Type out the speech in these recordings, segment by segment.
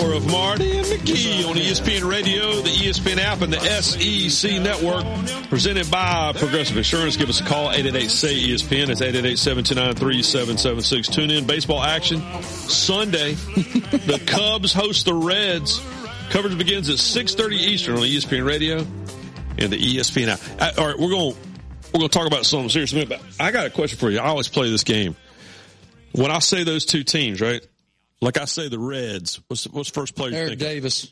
hour of Marty and McGee on ESPN Radio, the ESPN app, and the SEC Network. Presented by Progressive Insurance. Give us a call, 888-SAY-ESPN. It's 888-729-3776. Tune in. Baseball action Sunday. The Cubs host the Reds. Coverage begins at 6:30 Eastern on ESPN Radio and the ESPN app. All right, we're going to talk about something serious. But I got a question for you. I always play this game. When I say those two teams, right? Like I say the Reds, what's first player you think? Eric Davis.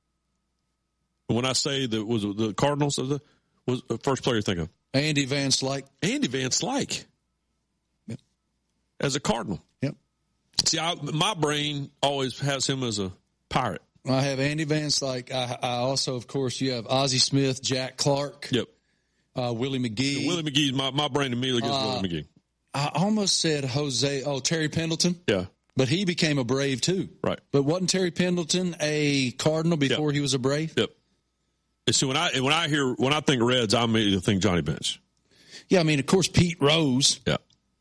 When I say the Cardinals, was the first player you think of? Andy Van Slyke. Andy Van Slyke. Yep. As a Cardinal. Yep. See, my brain always has him as a Pirate. I have Andy Van Slyke. I also, of course, you have Ozzie Smith, Jack Clark. Yep. Willie McGee. Willie McGee, my brain immediately goes to Willie McGee. I almost said Terry Pendleton. Yeah. But he became a Brave, too. Right. But wasn't Terry Pendleton a Cardinal before he was a Brave? Yep. So when I think Reds, I immediately think Johnny Bench. Yeah, I mean, of course, Pete Rose. Yeah.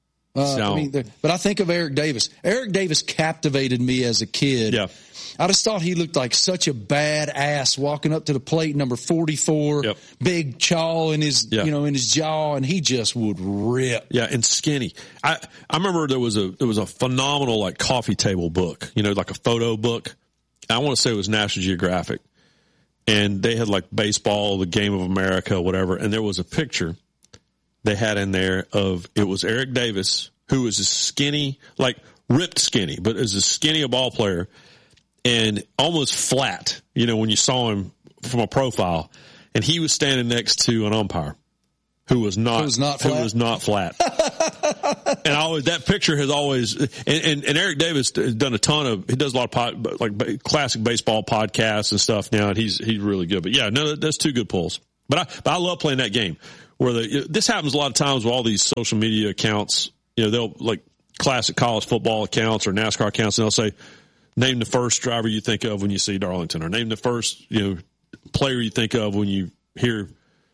But I think of Eric Davis. Eric Davis captivated me as a kid. Yeah. I just thought he looked like such a bad ass walking up to the plate, number 44, big chaw in his, in his jaw, and he just would rip. Yeah, and skinny. I remember there was a phenomenal like coffee table book, like a photo book. I want to say it was National Geographic, and they had like baseball, the Game of America, whatever, and there was a picture they had in there of it was Eric Davis, who was a skinny, like ripped skinny, but as a skinny a ball player. And almost flat, when you saw him from a profile, and he was standing next to an umpire who was not flat. And that picture has always, and Eric Davis has done he does a lot of classic baseball podcasts and stuff now, and he's really good. But yeah, no, that's two good pulls. But I love playing that game where this happens a lot of times with all these social media accounts. They'll like classic college football accounts or NASCAR accounts, and they'll say, name the first driver you think of when you see Darlington, or name the first, player you think of when you hear,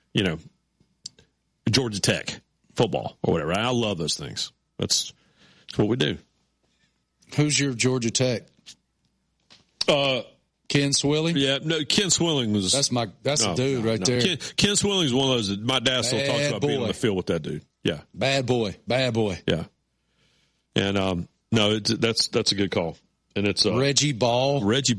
Georgia Tech football or whatever. I love those things. That's what we do. Who's your Georgia Tech? Ken Swilling? Yeah, no, Ken Swilling was. That's a dude right there. Ken Swilling is one of those that my dad still talks about being on the field with that dude. Yeah. Bad boy. Yeah. And, no, that's a good call. And it's Reggie Ball.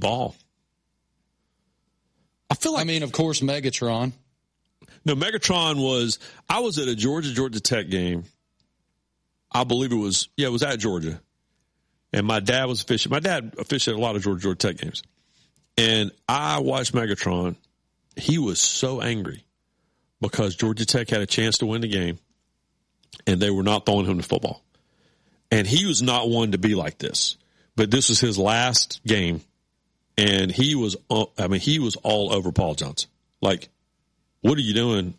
I feel like, of course, Megatron. No, Megatron I was at a Georgia Tech game. I believe it was at Georgia. And my dad was officiating. My dad officiated a lot of Georgia Tech games. And I watched Megatron. He was so angry because Georgia Tech had a chance to win the game and they were not throwing him the football. And he was not one to be like this. But this was his last game, and he was all over Paul Johnson. Like, what are you doing?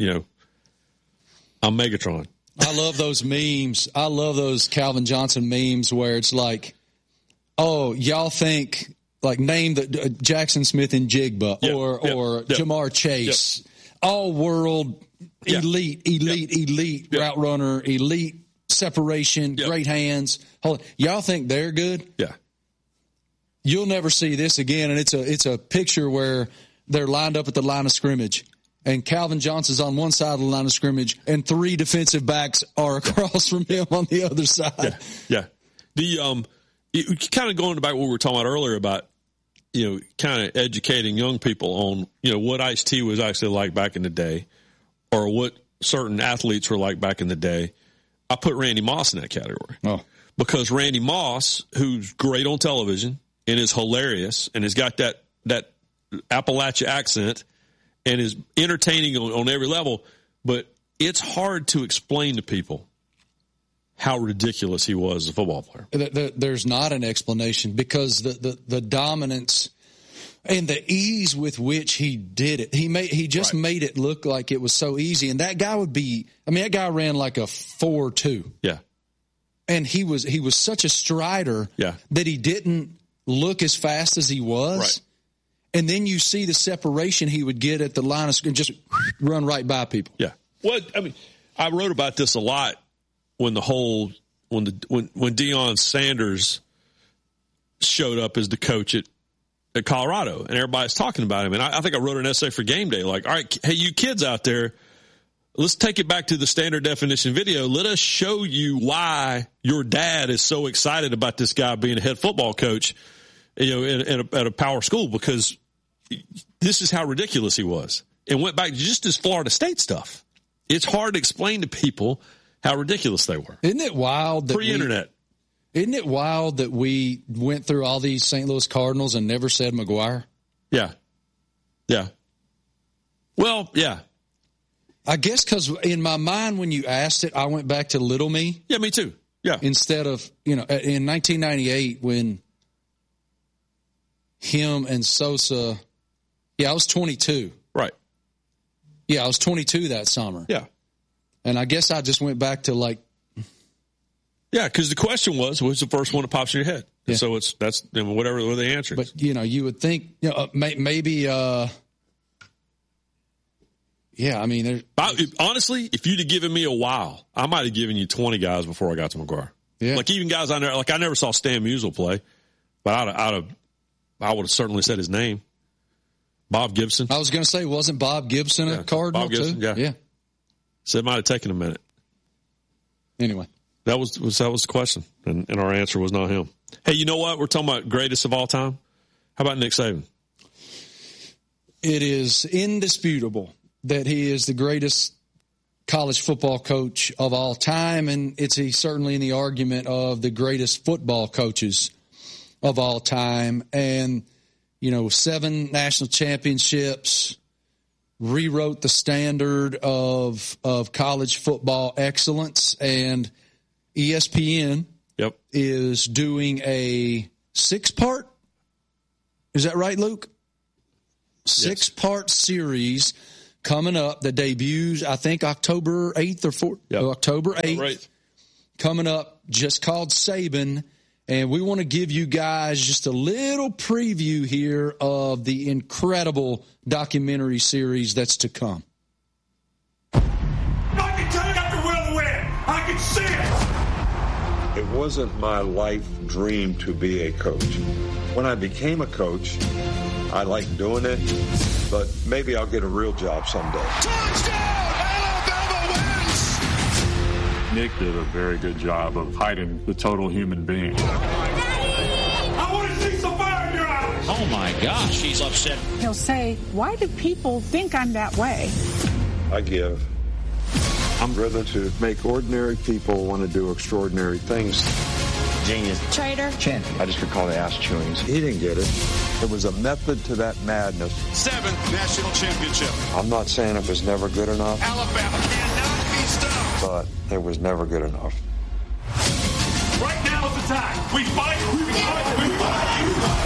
I'm Megatron. I love those memes. I love those Calvin Johnson memes where it's like, oh, y'all think, like, name the Jackson Smith and Jigba or Jamar Chase. All world, elite route runner, elite separation, great hands. Y'all think they're good? Yeah. You'll never see this again, and it's a picture where they're lined up at the line of scrimmage, and Calvin Johnson's on one side of the line of scrimmage, and three defensive backs are across from him on the other side. Yeah. The kind of going back what we were talking about earlier about kind of educating young people on what Ice-T was actually like back in the day, or what certain athletes were like back in the day. I put Randy Moss in that category. Oh. Because Randy Moss, who's great on television and is hilarious and has got that Appalachia accent and is entertaining on every level, but it's hard to explain to people how ridiculous he was as a football player. There's not an explanation because the dominance and the ease with which he did it. He made it look like it was so easy. And that guy that guy ran like a 4.2. Yeah. And he was such a strider that he didn't look as fast as he was. Right. And then you see the separation he would get at the line of scrimmage, just run right by people. Yeah. Well, I wrote about this a lot when when Deion Sanders showed up as the coach at at Colorado, and everybody's talking about him. And I think I wrote an essay for Game Day, like, all right, hey, you kids out there, let's take it back to the standard definition video. Let us show you why your dad is so excited about this guy being a head football coach, at a power school, because this is how ridiculous he was. And went back to just his Florida State stuff. It's hard to explain to people how ridiculous they were. Isn't it wild that pre-internet? Isn't it wild that we went through all these St. Louis Cardinals and never said McGuire? Yeah. Yeah. Well, yeah. I guess because in my mind when you asked it, I went back to little me. Yeah, me too. Yeah. Instead of, in 1998 when him and Sosa, I was 22. Right. Yeah, I was 22 that summer. Yeah. And I guess I just went back to like. Yeah, because the question was, what's the first one that pops in your head? Yeah. So that's whatever the answer is. But, you would think, maybe, honestly, if you'd have given me a while, I might have given you 20 guys before I got to McGuire. Yeah. Like even guys I never saw Stan Musial play, but I would have certainly said his name. Bob Gibson. I was going to say, wasn't Bob Gibson a Cardinal Bob Gibson, too? Yeah. So it might have taken a minute. Anyway. That was the question, and our answer was not him. Hey, you know what? We're talking about greatest of all time. How about Nick Saban? It is indisputable that he is the greatest college football coach of all time, and he's certainly in the argument of the greatest football coaches of all time. And, 7 national championships, rewrote the standard of college football excellence, and ESPN is doing a 6-part. Is that right, Luke? 6-part series coming up that debuts, I think, October 8th or 4th. Yep. October 8th. Right. Coming up, just called Saban. And we want to give you guys just a little preview here of the incredible documentary series that's to come. I can tell you got the will to win. I can see it. It wasn't my life dream to be a coach. When I became a coach, I liked doing it, but maybe I'll get a real job someday. Touchdown! Alabama wins! Nick did a very good job of hiding the total human being. I want to see some fire in your eyes! Oh my gosh, he's upset. He'll say, why do people think I'm that way? I give. I'm driven to make ordinary people want to do extraordinary things. Genius. Traitor. Champion. I just could call it ass chewings. He didn't get it. There was a method to that madness. 7th national championship. I'm not saying it was never good enough. Alabama cannot be stopped. But it was never good enough. Right now is the time. We fight, we fight, we fight, we fight.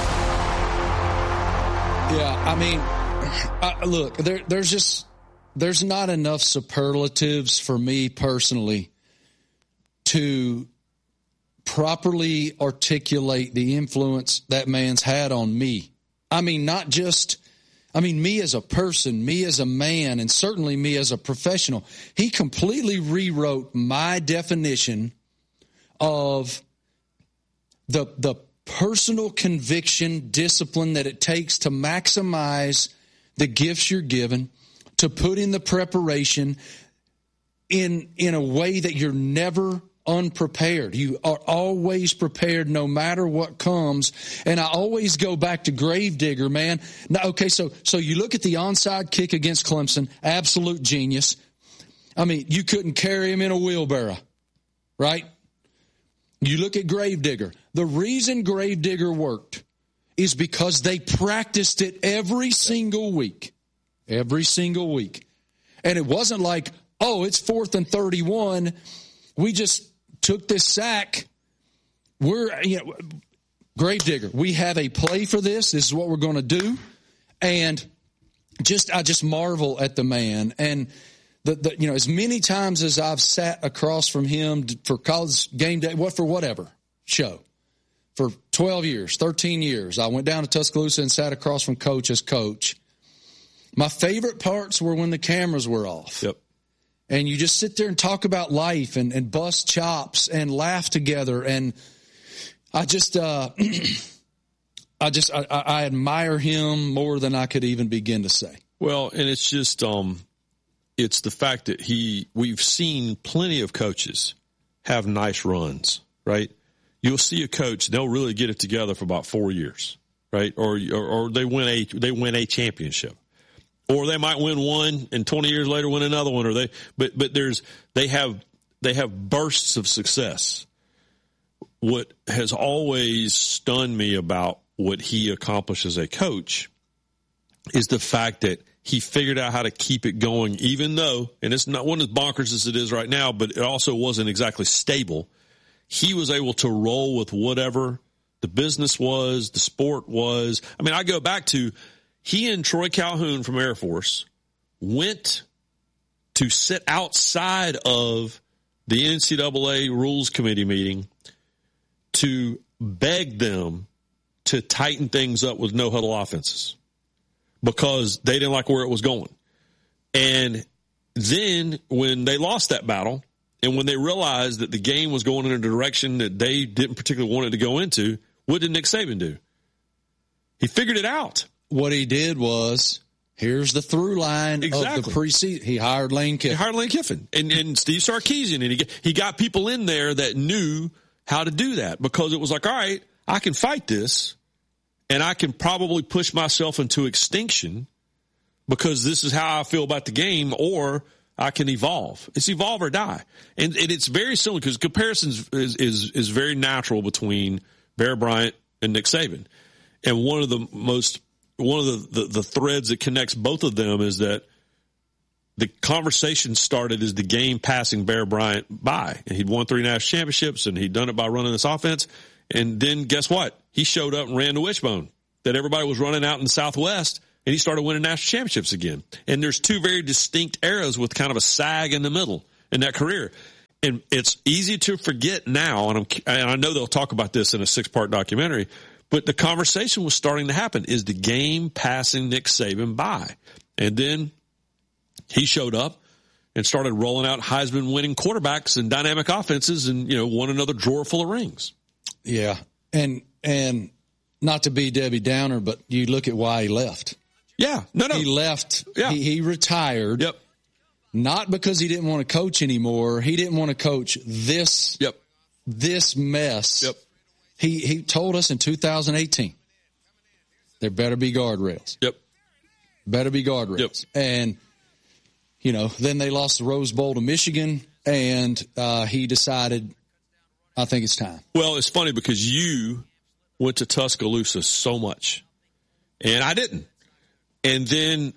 Yeah, I mean, look, there's not enough superlatives for me personally to properly articulate the influence that man's had on me. I mean, me as a person, me as a man, and certainly me as a professional. He completely rewrote my definition of the personal conviction, discipline that it takes to maximize the gifts you're given, to put in the preparation in a way that you're never unprepared. You are always prepared no matter what comes. And I always go back to Gravedigger, man. Now, okay, so you look at the onside kick against Clemson, absolute genius. I mean, you couldn't carry him in a wheelbarrow, right? You look at Gravedigger. The reason Gravedigger worked is because they practiced it every single week. Every single week. And it wasn't like, oh, it's 4th and 31. We just took this sack. Gravedigger, we have a play for this. This is what we're going to do. And I just marvel at the man. And as many times as I've sat across from him for college game day, for whatever show, for 12 years, 13 years, I went down to Tuscaloosa and sat across from Coach as coach. My favorite parts were when the cameras were off. Yep. And you just sit there and talk about life and bust chops and laugh together. And I just, I admire him more than I could even begin to say. Well, and it's just it's the fact that we've seen plenty of coaches have nice runs, right? You'll see a coach, they'll really get it together for about 4 years, right? Or they win a championship. Or they might win one and 20 years later win another one, but they have bursts of success. What has always stunned me about what he accomplished as a coach is the fact that he figured out how to keep it going, even though, and it's not one as bonkers as it is right now, but it also wasn't exactly stable. He was able to roll with whatever the business was, the sport was. I mean, I go back to he and Troy Calhoun from Air Force went to sit outside of the NCAA Rules Committee meeting to beg them to tighten things up with no huddle offenses because they didn't like where it was going. And then when they lost that battle and when they realized that the game was going in a direction that they didn't particularly want it to go into, what did Nick Saban do? He figured it out. What he did was, here's the through line of the preseason. He hired Lane Kiffin. And Steve Sarkisian. And he got people in there that knew how to do that because it was like, all right, I can fight this and I can probably push myself into extinction because this is how I feel about the game, or I can evolve. It's evolve or die. And it's very similar because comparisons is very natural between Bear Bryant and Nick Saban. And one of the threads that connects both of them is that the conversation started as the game passing Bear Bryant by. And he'd won 3 national championships, and he'd done it by running this offense. And then guess what? He showed up and ran the wishbone that everybody was running out in the Southwest, and he started winning national championships again. And there's 2 very distinct eras with kind of a sag in the middle in that career. And it's easy to forget now, and I know they'll talk about this in a 6-part documentary, but the conversation was starting to happen. Is the game passing Nick Saban by? And then he showed up and started rolling out Heisman-winning quarterbacks and dynamic offenses and, won another drawer full of rings. Yeah. And not to be Debbie Downer, but you look at why he left. Yeah. No. He left. Yeah. He retired. Yep. Not because he didn't want to coach anymore. He didn't want to coach this mess. Yep. He told us in 2018, there better be guardrails. Yep. Better be guardrails. Yep. And, then they lost the Rose Bowl to Michigan, and he decided, I think it's time. Well, it's funny because you went to Tuscaloosa so much, and I didn't. And then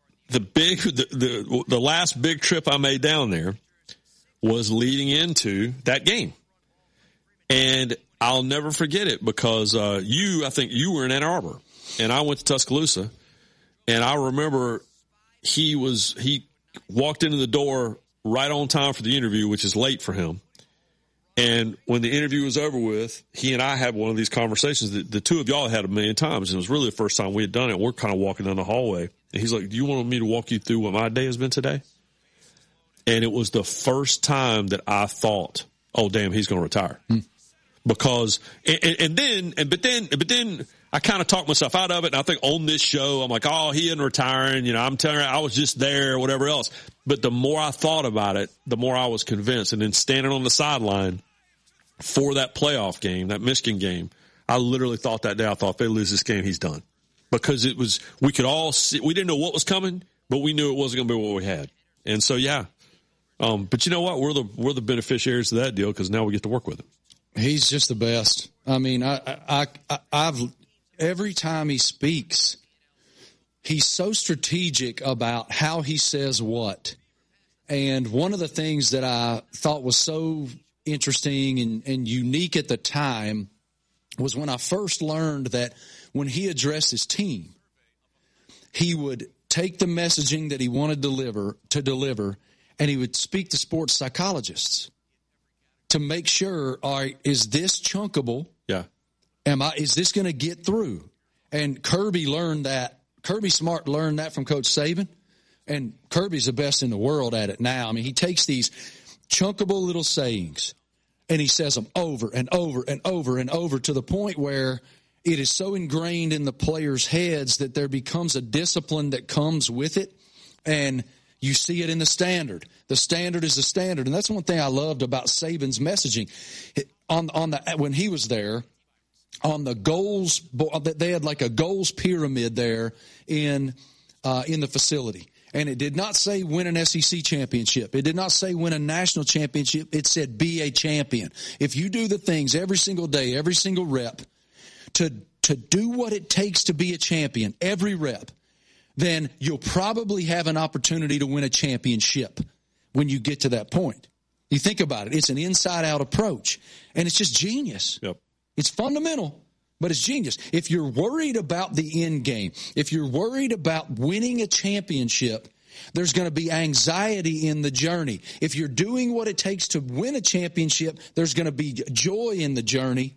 the last big trip I made down there was leading into that game. And I'll never forget it because I think you were in Ann Arbor, and I went to Tuscaloosa, and I remember he walked into the door right on time for the interview, which is late for him. And when the interview was over with, he and I had one of these conversations that the two of y'all had a million times, and it was really the first time we had done it. We're kind of walking down the hallway, and he's like, "Do you want me to walk you through what my day has been today?" And it was the first time that I thought, "Oh, damn, he's going to retire." Because, but then I kind of talked myself out of it. And I think on this show, I'm like, oh, he isn't retiring. I'm telling her I was just there, whatever else. But the more I thought about it, the more I was convinced. And then standing on the sideline for that playoff game, that Michigan game, I literally thought that day, I thought if they lose this game, he's done. Because we could all see, we didn't know what was coming, but we knew it wasn't going to be what we had. And so, yeah. But you know what? We're the beneficiaries of that deal because now we get to work with him. He's just the best. I mean, I've every time he speaks, he's so strategic about how he says what. And one of the things that I thought was so interesting and unique at the time was when I first learned that when he addressed his team, he would take the messaging that he wanted to deliver, and he would speak to sports psychologists to make sure, all right, is this chunkable? Yeah. Is this going to get through? And Kirby learned that. Kirby Smart learned that from Coach Saban. And Kirby's the best in the world at it now. I mean, he takes these chunkable little sayings and he says them over and over and over and over to the point where it is so ingrained in the players' heads that there becomes a discipline that comes with it, and you see it in the standard. The standard is the standard, and that's one thing I loved about Saban's messaging. When he was there, on the goals, they had like a goals pyramid there in the facility. And it did not say win an SEC championship. It did not say win a national championship. It said be a champion. If you do the things every single day, every single rep, to do what it takes to be a champion, every rep, then you'll probably have an opportunity to win a championship when you get to that point. You think about it. It's an inside-out approach, and it's just genius. Yep. It's fundamental, but it's genius. If you're worried about the end game, if you're worried about winning a championship, there's going to be anxiety in the journey. If you're doing what it takes to win a championship, there's going to be joy in the journey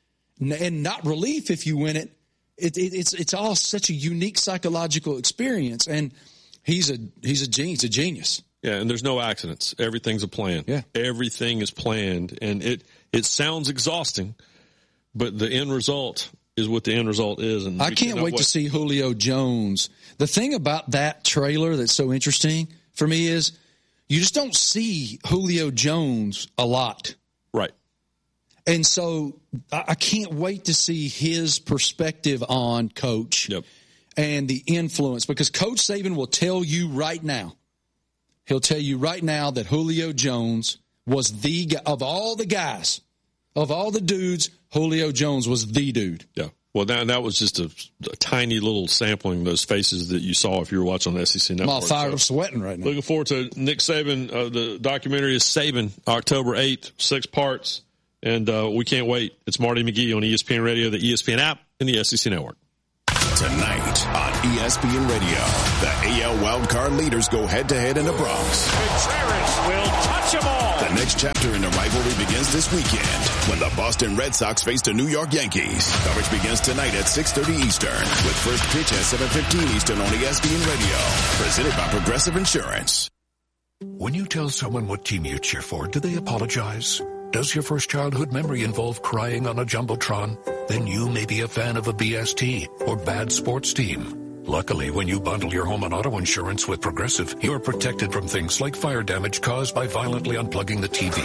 and not relief if you win it. It's all such a unique psychological experience, and he's a genius. Yeah, and there's no accidents. Everything's a plan. Yeah. Everything is planned, and it sounds exhausting, but the end result is what the end result is. And I can't wait to see Julio Jones. The thing about that trailer that's so interesting for me is you just don't see Julio Jones a lot. Right. And so I can't wait to see his perspective on Coach and the influence, because Coach Saban will tell you right now, he'll tell you right now that Julio Jones was the guy, of all the guys, of all the dudes, Julio Jones was the dude. Yeah. Well, that was just a tiny little sampling of those faces that you saw if you were watching on SEC Network. I'm all fired up sweating right now. Looking forward to Nick Saban. The documentary is Saban, October 8th, 6 parts. And we can't wait. It's Marty McGee on ESPN Radio, the ESPN app, and the SEC Network. Tonight on ESPN Radio, the AL wildcard leaders go head-to-head in the Bronx. Contreras will touch them all. The next chapter in the rivalry begins this weekend when the Boston Red Sox face the New York Yankees. Coverage begins tonight at 6:30 Eastern with first pitch at 7:15 Eastern on ESPN Radio. Presented by Progressive Insurance. When you tell someone what team you cheer for, do they apologize? Does your first childhood memory involve crying on a Jumbotron? Then you may be a fan of a BST or bad sports team. Luckily, when you bundle your home and auto insurance with Progressive, you're protected from things like fire damage caused by violently unplugging the TV.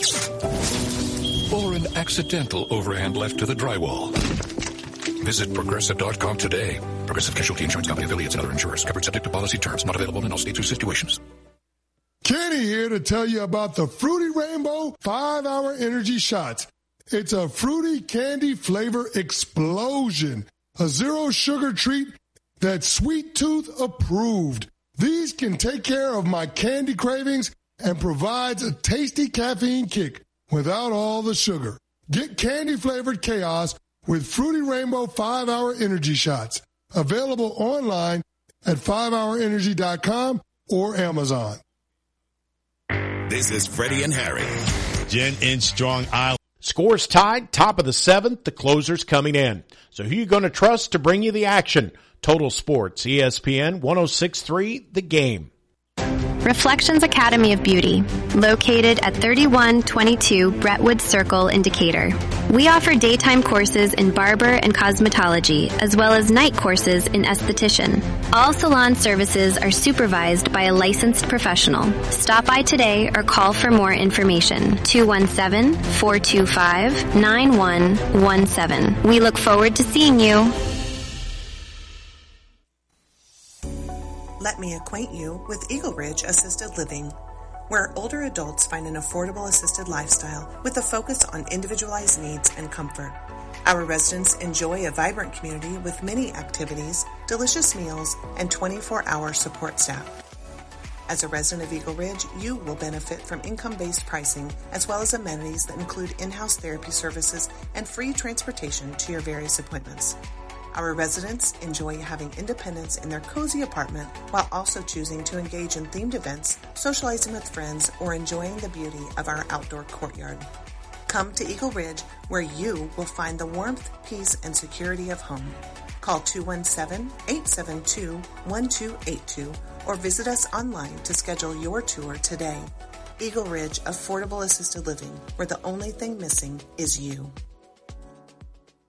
Or an accidental overhand left to the drywall. Visit Progressive.com today. Progressive Casualty Insurance Company, affiliates, and other insurers. Coverage subject to policy terms. Not available in all states or situations. Kenny here to tell you about the Fruity Rainbow 5-Hour Energy Shots. It's a fruity candy flavor explosion. A zero-sugar treat that's Sweet Tooth approved. These can take care of my candy cravings and provides a tasty caffeine kick without all the sugar. Get candy-flavored chaos with Fruity Rainbow 5-Hour Energy Shots. Available online at 5hourenergy.com or Amazon. This is Freddie and Harry. Jen in Strong Island. Scores tied, top of the 7th, the closer's coming in. So who are you going to trust to bring you the action? Total Sports, ESPN 106.3, The Game. Reflections Academy of Beauty, located at 3122 Brentwood Circle in Decatur. We offer daytime courses in barber and cosmetology, as well as night courses in esthetician. All salon services are supervised by a licensed professional. Stop by today or call for more information. 217-425-9117. We look forward to seeing you. Let me acquaint you with Eagle Ridge Assisted Living, where older adults find an affordable assisted lifestyle with a focus on individualized needs and comfort. Our residents enjoy a vibrant community with many activities, delicious meals, and 24-hour support staff. As a resident of Eagle Ridge, you will benefit from income-based pricing as well as amenities that include in-house therapy services and free transportation to your various appointments. Our residents enjoy having independence in their cozy apartment while also choosing to engage in themed events, socializing with friends, or enjoying the beauty of our outdoor courtyard. Come to Eagle Ridge, where you will find the warmth, peace, and security of home. Call 217-872-1282 or visit us online to schedule your tour today. Eagle Ridge Affordable Assisted Living, where the only thing missing is you.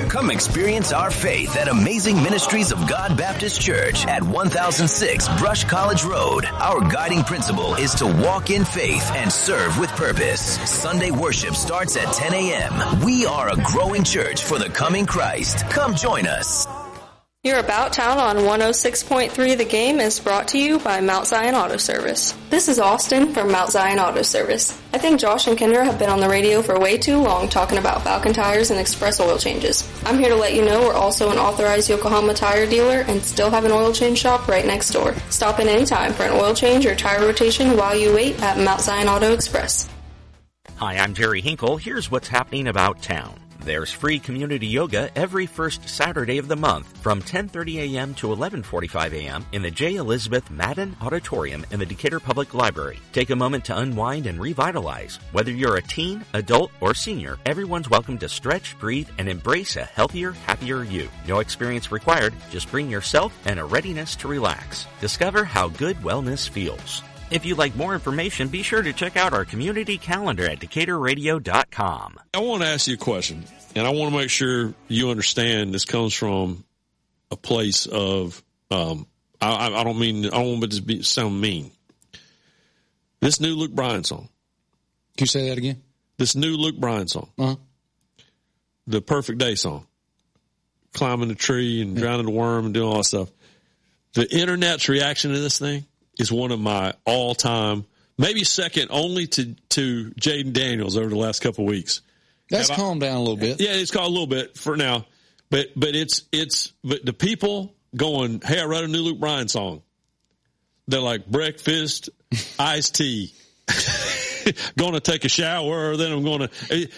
Come experience our faith at Amazing Ministries of God Baptist Church at 1006 Brush College Road. Our guiding principle is to walk in faith and serve with purpose. Sunday worship starts at 10 a.m. We are a growing church for the coming Christ. Come join us. Your About Town on 106.3 The Game is brought to you by Mount Zion Auto Service. This is Austin from Mount Zion Auto Service. I think Josh and Kendra have been on the radio for way too long talking about Falcon tires and express oil changes. I'm here to let you know we're also an authorized Yokohama tire dealer and still have an oil change shop right next door. Stop in anytime for an oil change or tire rotation while you wait at Mount Zion Auto Express. Hi, I'm Jerry Hinkle. Here's what's happening about town. There's free community yoga every first Saturday of the month from 10:30 a.m. to 11:45 a.m. in the J. Elizabeth Madden Auditorium in the Decatur Public Library. Take a moment to unwind and revitalize. Whether you're a teen, adult, or senior, everyone's welcome to stretch, breathe, and embrace a healthier, happier you. No experience required. Just bring yourself and a readiness to relax. Discover how good wellness feels. If you'd like more information, be sure to check out our community calendar at DecaturRadio.com. I want to ask you a question, and I want to make sure you understand this comes from a place of, I don't want to sound mean. This new Luke Bryan song. Can you say that again? This new Luke Bryan song. Uh-huh. The Perfect Day song. Climbing the tree and drowning the worm and doing all that stuff. The internet's reaction to this thing is one of my all-time, maybe second only to Jaden Daniels over the last couple of weeks. That's calmed down a little bit. Yeah, it's calmed a little bit for now. But the people going, hey, I wrote a new Luke Bryan song. They're like breakfast, iced tea, going to take a shower, then I'm going to,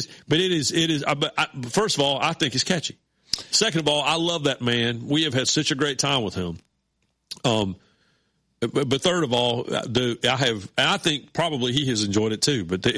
first of all, I think it's catchy. Second of all, I love that man. We have had such a great time with him. But third of all, I think probably he has enjoyed it too. But the